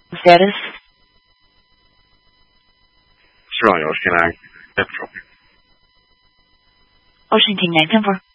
Status? Australia, Ocean Ag, Central. Ocean King 9 10-4.